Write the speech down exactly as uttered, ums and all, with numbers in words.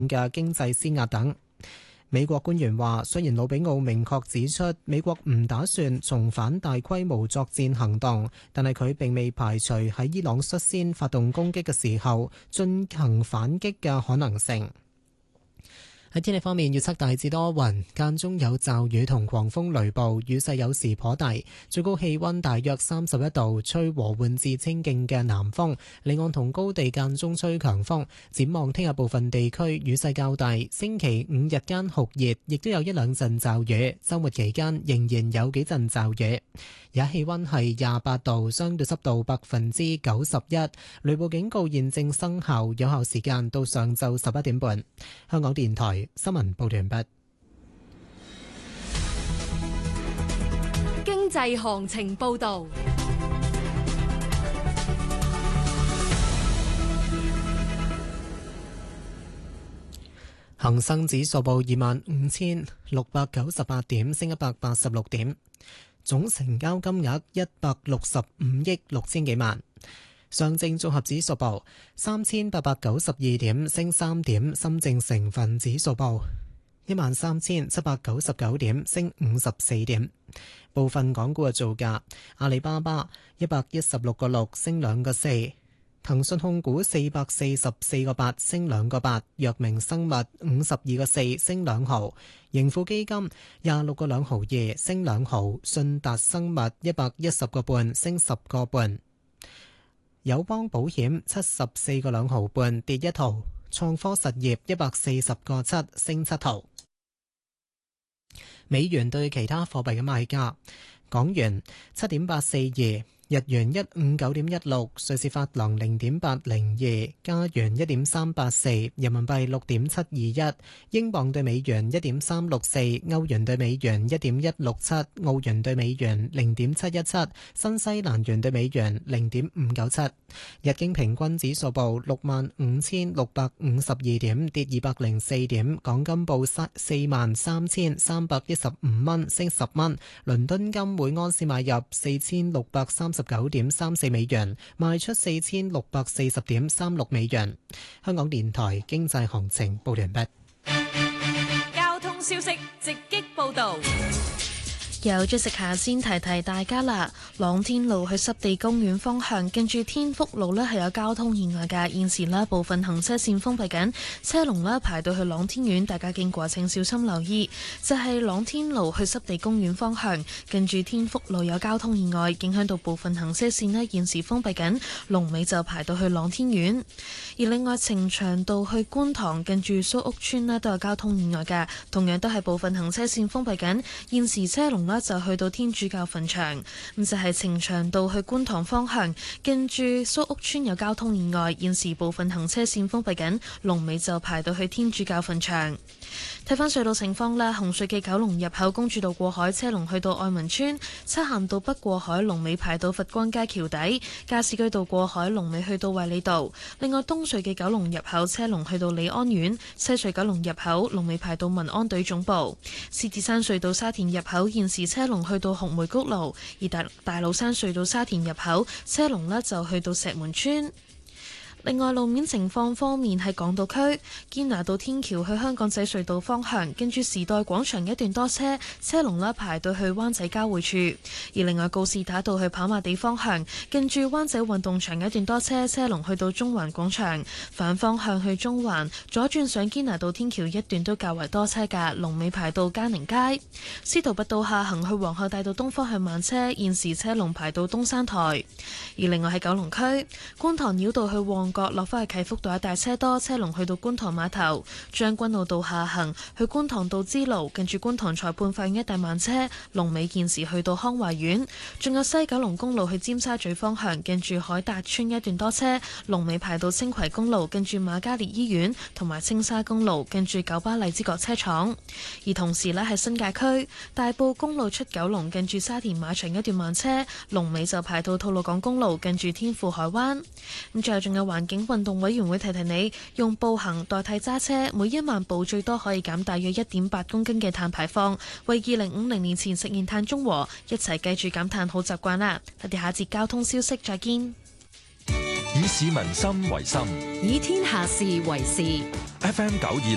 嘅經濟施壓等。美國官員話，雖然魯比奧明確指出美國唔打算重返大規模作戰行動，但係佢並未排除喺伊朗率先發動攻擊嘅時候進行反擊嘅可能性。喺天氣方面，預測大致多雲，間中有驟雨同狂風雷暴，雨勢有時頗大，最高氣溫大約三十一度，吹和緩至清勁嘅南風，離岸同高地間中吹強風。展望聽日部分地區雨勢較大，星期五日間酷熱，亦都有一兩陣驟雨，週末期間仍然有幾陣驟雨。而家氣溫係廿八度，相對濕度百分之九十一，雷暴警告現正生效，有效時間到上晝十一點半。香港電台新聞報道完畢。 經濟行情報道。 恒生指數報二萬五千六百九十八點，升一百八十六點。總成交金額一百六十五億六千幾萬。上證綜合指數報三千八百九十二點，升三點。深證成分指數報一萬三千七百九十九點，升五十四點。部分港股嘅造價：阿里巴巴一百一十六個六，升兩個四；騰訊控股四百四十四個八，升兩個八；藥明生物五十二個四，升兩毫。盈富基金廿六個兩毫二，升兩毫；信達生物一百一十個半，升十個半；友邦保險七十四個兩毫半，跌一毫；創科實業一百四十個七，升七毫。美元對其他貨幣嘅賣價：港元七點八四二。日元一五九點一六，瑞士法郎零點八零二，加元一點三八四，人民幣六點七二一，英鎊對美元一點三六四，歐元對美元一點一六七，澳元對美元零點七一七，新西蘭元對美元零點五九七。日經平均指數報六萬五千六百五十二點，跌二百零四點。港金報四萬三千三百一十五蚊，升十蚊。倫敦金每安士買入四千六百三十九點三四美元，賣出四千六百四十點三六美元。香港電台經濟行情報完畢。 交通消息直擊報道。 有咗食下先提提大家啦，朗天路去濕地公園方向，跟住天福路呢係有交通意外嘅，現時呢部分行車線封閉緊，車龍呢排到去朗天苑，大家經過請小心留意。就係、是、朗天路去濕地公園方向，跟住天福路有交通意外，影響到部分行車線呢現時封閉緊，龍尾就排到去朗天苑。而另外呈祥道去觀塘，跟住蘇屋村呢都有交通意外嘅，同樣都係部分行車線封閉緊，現時車龍就去到天主教墳場，咁就係呈祥道去觀塘方向，跟住蘇屋村有交通意外，現時部分行車線封閉緊，龍尾就排到去天主教墳場。睇返隧道情況啦，紅隧嘅九龍入口公主道過海車龍去到愛民村，漆咸道北過海龍尾排到佛光街橋底，加士居道過海龍尾去到衛理道。另外東隧嘅九龍入口車龍去到李安苑，西隧九龍入口龍尾排到民安隊總部。獅子山隧道沙田入口現時車龍去到紅梅谷路，而大大老山隧道沙田入口車龍呢就去到石門村。另外路面情況方面，喺港島區堅拿道天橋去香港仔隧道方向，跟住時代廣場一段多車，車龍呢排到去灣仔交匯處。而另外告士打道去跑馬地方向，跟住灣仔運動場一段多車，車龍去到中環廣場。反方向去中環左轉上堅拿道天橋一段都較為多車㗎，龍尾排到嘉寧街。司徒拔道下行去皇后大道東方向慢車，現時車龍排到東山台。而另外喺九龍區觀塘繞道去旺角落返去啟福道一帶車多，車龍去到觀塘碼頭。將軍澳道下行去觀塘道支路，近住觀塘裁判法院一帶慢車，龍尾現時去到康華苑。仲有西九龍公路去尖沙咀方向，近住海達村一段多車，龍尾排到青葵公路，近住瑪嘉烈醫院，同埋青沙公路近住九巴荔枝角車廠。而同時呢，喺新界區大埔公路出九龍，近住沙田馬場一段慢車，龍尾就排到吐露港公路，近住天富海灣。咁最後仲有環境運動委員會提提你，用步行代替揸車，每一萬步最多可以減大約一點八公斤嘅碳排放，為二零五零年前實現碳中和，一齊繼續減碳好習慣啦！我哋下節交通消息再見。 以市民心為心， 以天下事為事。 F M 九二。